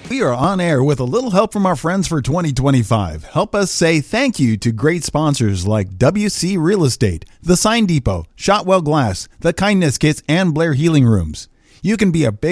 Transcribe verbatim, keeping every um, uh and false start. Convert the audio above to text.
We are on air with a little help from our friends for twenty twenty-five. Help us say thank you to great sponsors like W C Real Estate, The Sign Depot, Shotwell Glass, The Kindness Kits, and Blair Healing Rooms. You can be a big